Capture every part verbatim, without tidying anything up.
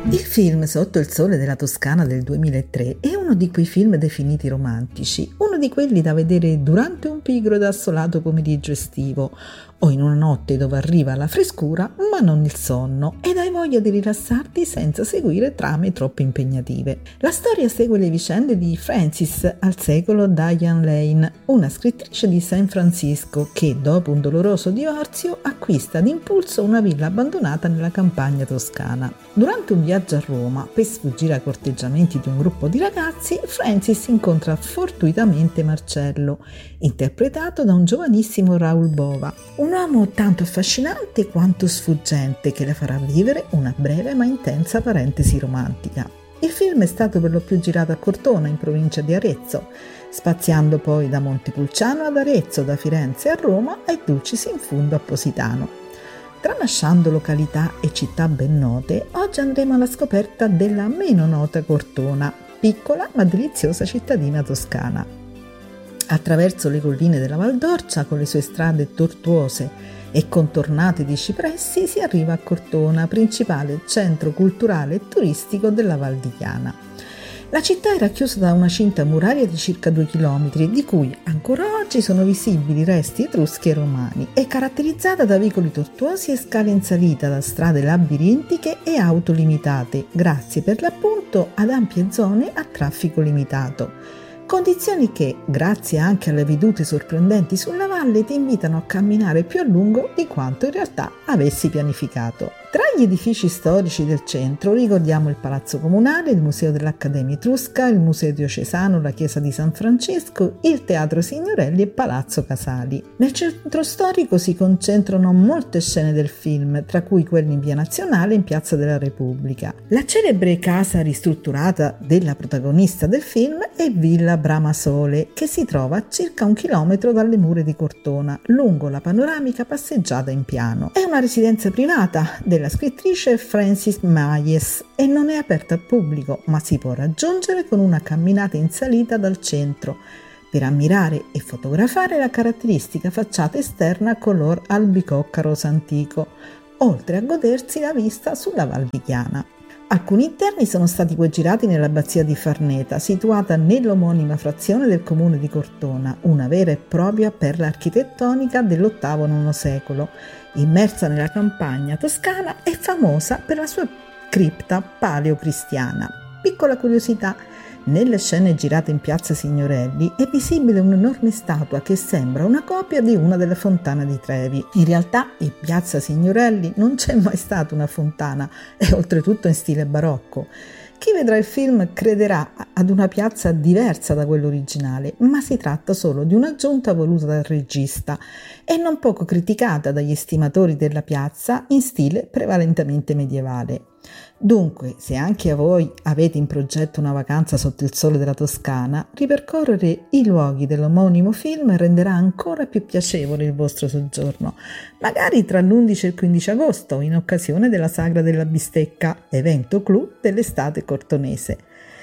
Il film Sotto il sole della Toscana del duemilatré è uno di quei film definiti romantici, uno di quelli da vedere durante un pigro ed assolato pomeriggio estivo o in una notte dove arriva la frescura ma non il sonno ed hai voglia di rilassarti senza seguire trame troppo impegnative. La storia segue le vicende di Frances, al secolo Diane Lane, una scrittrice di San Francisco che dopo un doloroso divorzio acquista d'impulso una villa abbandonata nella campagna toscana. Durante un viaggio a Roma, per sfuggire ai corteggiamenti di un gruppo di ragazzi, Frances incontra fortuitamente Marcello, interpretato da un giovanissimo Raoul Bova, un uomo tanto affascinante quanto sfuggente che le farà vivere una breve ma intensa parentesi romantica. Il film è stato per lo più girato a Cortona, in provincia di Arezzo, spaziando poi da Montepulciano ad Arezzo, da Firenze a Roma e Dulcis in fundo a Positano. Tralasciando località e città ben note, oggi andremo alla scoperta della meno nota Cortona, piccola ma deliziosa cittadina toscana. Attraverso le colline della Val d'Orcia, con le sue strade tortuose e contornate di cipressi, si arriva a Cortona, principale centro culturale e turistico della Val di Chiana. La città è racchiusa da una cinta muraria di circa due chilometri, di cui ancora oggi sono visibili resti etruschi e romani. È caratterizzata da vicoli tortuosi e scale in salita, da strade labirintiche e auto limitate, grazie per l'appunto ad ampie zone a traffico limitato. Condizioni che, grazie anche alle vedute sorprendenti sulla valle, ti invitano a camminare più a lungo di quanto in realtà avessi pianificato. Tra gli edifici storici del centro ricordiamo il Palazzo Comunale, il Museo dell'Accademia Etrusca, il Museo Diocesano, la Chiesa di San Francesco, il Teatro Signorelli e Palazzo Casali. Nel centro storico si concentrano molte scene del film, tra cui quelle in Via Nazionale e in Piazza della Repubblica. La celebre casa ristrutturata della protagonista del film è Villa Bramasole, che si trova a circa un chilometro dalle mura di Cortona, lungo la panoramica passeggiata in piano. È una residenza privata della la scrittrice Frances Mayes e non è aperta al pubblico, ma si può raggiungere con una camminata in salita dal centro per ammirare e fotografare la caratteristica facciata esterna color albicocca rosa antico, oltre a godersi la vista sulla Val di Chiana. Alcuni interni sono stati poi girati nell'abbazia di Farneta, situata nell'omonima frazione del comune di Cortona, una vera e propria perla architettonica dell'ottavo nono secolo, immersa nella campagna toscana e famosa per la sua cripta paleocristiana. Piccola curiosità: nelle scene girate in Piazza Signorelli è visibile un'enorme statua che sembra una copia di una delle fontane di Trevi. In realtà in Piazza Signorelli non c'è mai stata una fontana e oltretutto in stile barocco. Chi vedrà il film crederà ad una piazza diversa da quella originale, ma si tratta solo di un'aggiunta voluta dal regista e non poco criticata dagli estimatori della piazza in stile prevalentemente medievale. Dunque, se anche a voi avete in progetto una vacanza sotto il sole della Toscana, ripercorrere i luoghi dell'omonimo film renderà ancora più piacevole il vostro soggiorno, magari tra l'undici e il quindici agosto, in occasione della Sagra della Bistecca, evento clou dell'estate cortonese.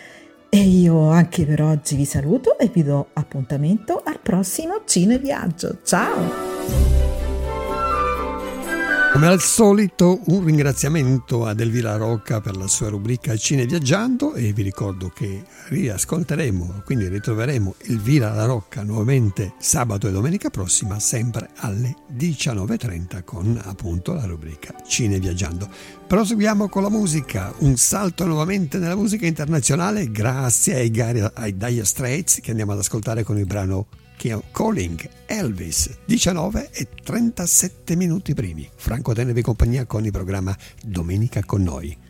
E io anche per oggi vi saluto e vi do appuntamento al prossimo Cineviaggio. Ciao! Come al solito un ringraziamento ad Elvira Rocca per la sua rubrica Cine Viaggiando e vi ricordo che riascolteremo, quindi ritroveremo Elvira La Rocca nuovamente sabato e domenica prossima sempre alle diciannove e trenta con appunto la rubrica Cine Viaggiando. Proseguiamo con la musica, un salto nuovamente nella musica internazionale grazie ai, ai Dire Straits che andiamo ad ascoltare con il brano Calling Elvis, diciannove e trentasette minuti primi. Franco Tenevi compagnia con il programma Domenica con noi.